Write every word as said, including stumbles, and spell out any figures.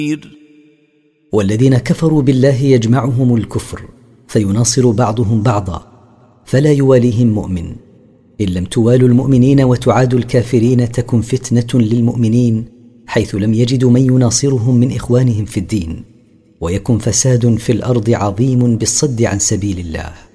والذين كفروا بالله يجمعهم الكفر فيناصر بعضهم بعضا، فلا يواليهم مؤمن. إن لم توالوا المؤمنين وتعادوا الكافرين تكن فتنة للمؤمنين، حيث لم يجدوا من يناصرهم من إخوانهم في الدين، ويكن فساد في الأرض عظيم بالصد عن سبيل الله.